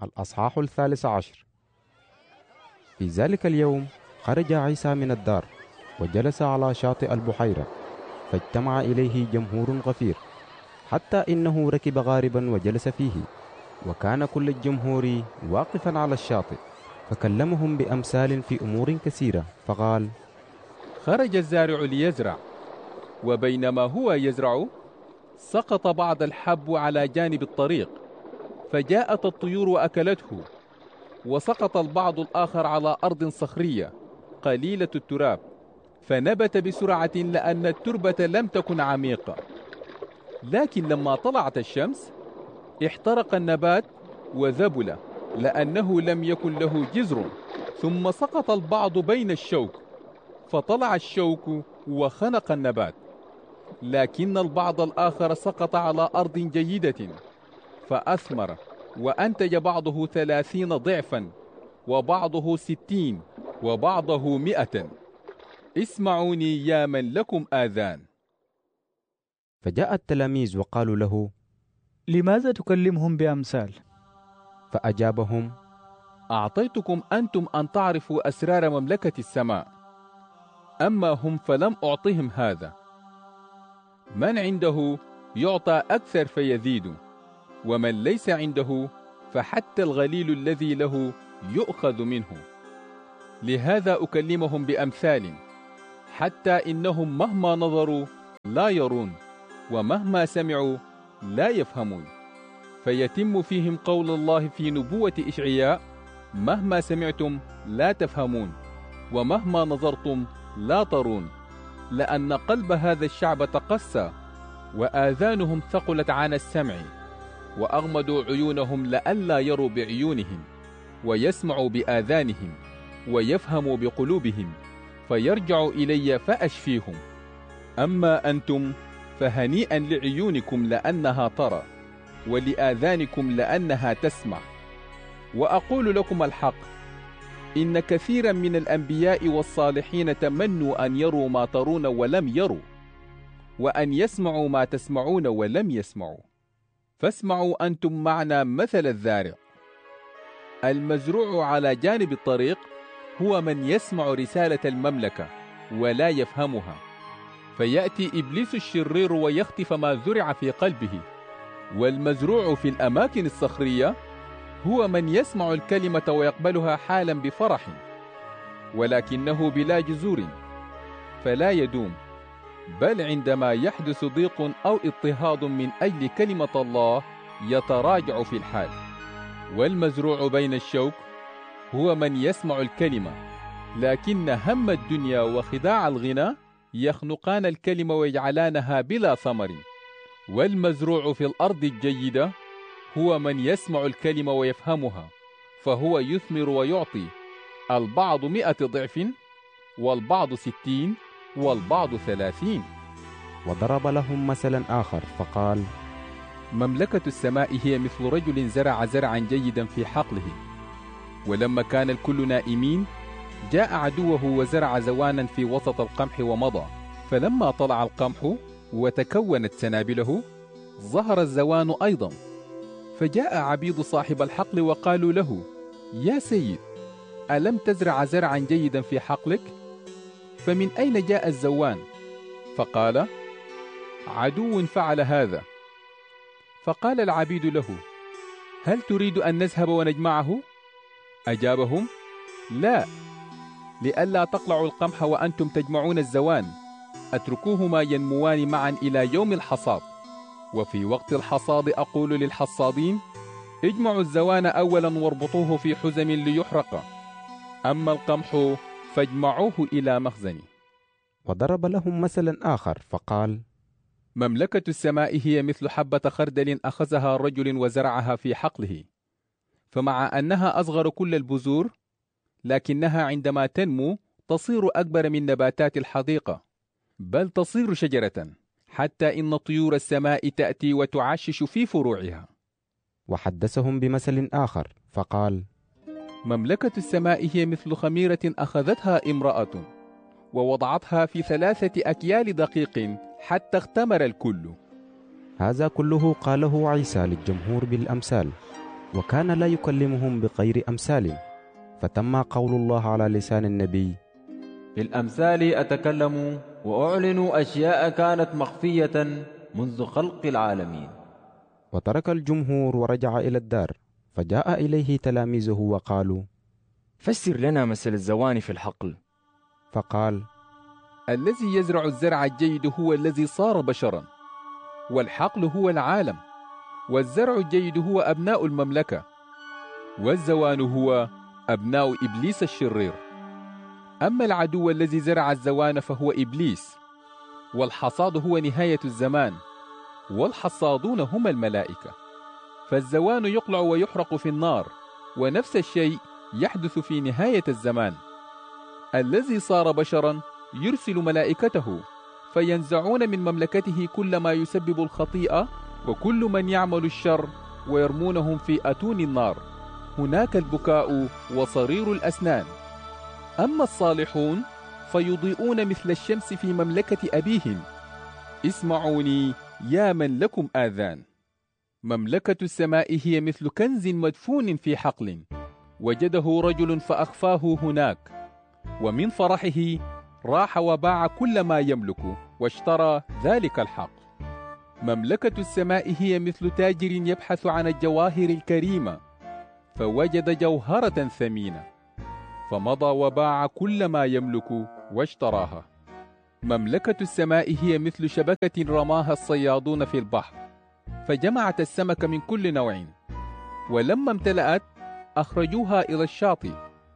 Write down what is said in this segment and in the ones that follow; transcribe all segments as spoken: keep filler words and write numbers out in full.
الأصحاح الثالث عشر. في ذلك اليوم خرج عيسى من الدار وجلس على شاطئ البحيرة، فاجتمع إليه جمهور غفير، حتى إنه ركب غاربا وجلس فيه، وكان كل الجمهور واقفا على الشاطئ، فكلمهم بأمثال في أمور كثيرة، فقال: خرج الزارع ليزرع، وبينما هو يزرع سقط بعض الحب على جانب الطريق، فجاءت الطيور وأكلته. وسقط البعض الآخر على أرض صخرية قليلة التراب، فنبت بسرعة لأن التربة لم تكن عميقة. لكن لما طلعت الشمس احترق النبات وذبل، لأنه لم يكن له جذر. ثم سقط البعض بين الشوك، فطلع الشوك وخنق النبات. لكن البعض الآخر سقط على أرض جيدة فأثمر، وأنتج بعضه ثلاثين ضعفا، وبعضه ستين، وبعضه مئة. اسمعوني يا من لكم آذان. فجاء التلاميذ وقالوا له: لماذا تكلمهم بأمثال؟ فأجابهم: أعطيتكم أنتم أن تعرفوا أسرار مملكة السماء، أما هم فلم أعطهم هذا. من عنده يعطى أكثر فيزيد، ومن ليس عنده فحتى الغليل الذي له يؤخذ منه. لهذا أكلمهم بأمثال، حتى إنهم مهما نظروا لا يرون، ومهما سمعوا لا يفهمون. فيتم فيهم قول الله في نبوة إشعياء: مهما سمعتم لا تفهمون، ومهما نظرتم لا ترون، لأن قلب هذا الشعب تقسى، وآذانهم ثقلت عن السمع، وأغمضوا عيونهم لئلا يروا بعيونهم، ويسمعوا بآذانهم، ويفهموا بقلوبهم، فيرجعوا إلي فأشفيهم. أما أنتم فهنيئا لعيونكم لأنها ترى، ولآذانكم لأنها تسمع. وأقول لكم الحق، إن كثيرا من الأنبياء والصالحين تمنوا أن يروا ما ترون ولم يروا، وأن يسمعوا ما تسمعون ولم يسمعوا. فاسمعوا أنتم معنا مثل الزارع. المزروع على جانب الطريق هو من يسمع رسالة المملكة ولا يفهمها، فيأتي إبليس الشرير ويخطف ما زرع في قلبه. والمزروع في الأماكن الصخرية هو من يسمع الكلمة ويقبلها حالا بفرح، ولكنه بلا جذور فلا يدوم، بل عندما يحدث ضيق أو اضطهاد من أجل كلمة الله يتراجع في الحال. والمزروع بين الشوك هو من يسمع الكلمة، لكن هم الدنيا وخداع الغنى يخنقان الكلمة ويجعلانها بلا ثمر. والمزروع في الأرض الجيدة هو من يسمع الكلمة ويفهمها، فهو يثمر ويعطي، البعض مئة ضعف، والبعض ستين، والبعض ثلاثين. وضرب لهم مثلا آخر فقال: مملكة السماء هي مثل رجل زرع زرعا جيدا في حقله، ولما كان الكل نائمين جاء عدوه وزرع زوانا في وسط القمح ومضى. فلما طلع القمح وتكونت سنابله ظهر الزوان أيضا. فجاء عبيد صاحب الحقل وقالوا له: يا سيد، ألم تزرع زرعا جيدا في حقلك؟ فمن أين جاء الزوان؟ فقال: عدو فعل هذا. فقال العبيد له: هل تريد أن نذهب ونجمعه؟ أجابهم: لا، لئلا تقلعوا القمح وأنتم تجمعون الزوان، أتركوهما ينموان معا إلى يوم الحصاد. وفي وقت الحصاد أقول للحصادين: اجمعوا الزوان أولا واربطوه في حزم ليحرق، أما القمح فاجمعوه إلى مخزن. وضرب لهم مثلا آخر فقال: مملكة السماء هي مثل حبة خردل أخذها رجل وزرعها في حقله، فمع أنها أصغر كل البذور، لكنها عندما تنمو تصير أكبر من نباتات الحديقة، بل تصير شجرة، حتى إن طيور السماء تأتي وتعشش في فروعها. وحدثهم بمثل آخر فقال: مملكة السماء هي مثل خميرة أخذتها امرأة ووضعتها في ثلاثة أكيال دقيق حتى اختمر الكل. هذا كله قاله عيسى للجمهور بالأمثال، وكان لا يكلمهم بغير أمثال، فتم قول الله على لسان النبي: بالأمثال أتكلم وأعلن أشياء كانت مخفية منذ خلق العالمين. وترك الجمهور ورجع إلى الدار، فجاء إليه تلاميذه وقالوا: فسر لنا مثل الزوان في الحقل. فقال: الذي يزرع الزرع الجيد هو الذي صار بشرا، والحقل هو العالم، والزرع الجيد هو أبناء المملكة، والزوان هو أبناء إبليس الشرير. أما العدو الذي زرع الزوان فهو إبليس، والحصاد هو نهاية الزمان، والحصادون هم الملائكة. فالزوان يقلع ويحرق في النار، ونفس الشيء يحدث في نهاية الزمان. الذي صار بشرا يرسل ملائكته فينزعون من مملكته كل ما يسبب الخطيئة وكل من يعمل الشر، ويرمونهم في أتون النار، هناك البكاء وصرير الأسنان. أما الصالحون فيضيئون مثل الشمس في مملكة أبيهم. اسمعوني يا من لكم آذان. مملكة السماء هي مثل كنز مدفون في حقل، وجده رجل فأخفاه هناك، ومن فرحه راح وباع كل ما يملك واشترى ذلك الحقل. مملكة السماء هي مثل تاجر يبحث عن الجواهر الكريمة، فوجد جوهرة ثمينة، فمضى وباع كل ما يملك واشتراها. مملكة السماء هي مثل شبكة رماها الصيادون في البحر، فجمعت السمك من كل نوع، ولما امتلأت أخرجوها إلى الشاطئ،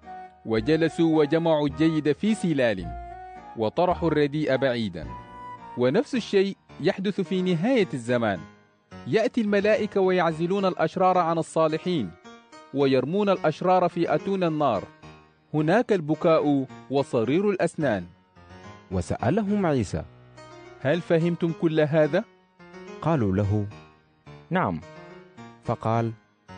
وجلسوا وجمعوا الجيد في سلال، وطرحوا الرديء بعيدا. ونفس الشيء يحدث في نهاية الزمان. يأتي الملائكة ويعزلون الأشرار عن الصالحين، ويرمون الأشرار في أتون النار، هناك البكاء وصرير الأسنان. وسألهم عيسى: هل فهمتم كل هذا؟ قالوا له: نعم. فقال: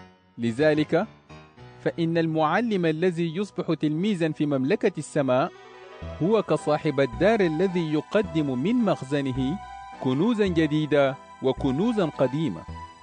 لذلك فإن المعلم الذي يصبح تلميذا في مملكة السماء هو كصاحب الدار الذي يقدم من مخزنه كنوزا جديدة وكنوزا قديمة.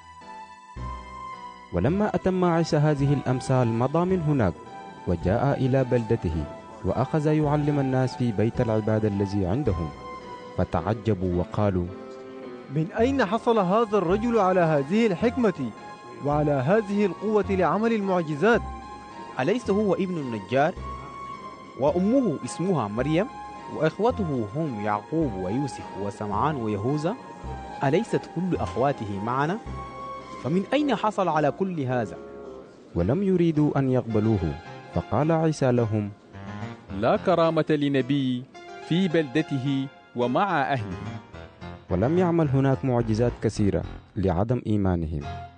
ولما أتم عيسى هذه الأمثال مضى من هناك، وجاء إلى بلدته، وأخذ يعلم الناس في بيت العبادة الذي عندهم، فتعجبوا وقالوا: من أين حصل هذا الرجل على هذه الحكمة وعلى هذه القوة لعمل المعجزات؟ أليس هو ابن النجار؟ وأمه اسمها مريم، وإخوته هم يعقوب ويوسف وسمعان ويهوذا؟ أليست كل أخواته معنا؟ فمن أين حصل على كل هذا؟ ولم يريدوا أن يقبلوه، فقال عيسى لهم: لا كرامة لنبي في بلدته ومع أهله. ولم يعمل هناك معجزات كثيرة لعدم إيمانهم.